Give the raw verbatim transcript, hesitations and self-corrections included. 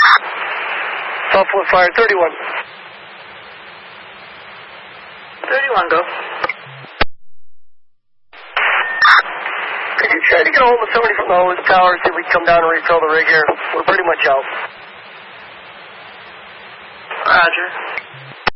Southwest Fire, thirty-one. thirty-one, go. Could you try to get a hold of somebody from the hose tower, see if we can come down and refill the rig here? We're pretty much out. Roger.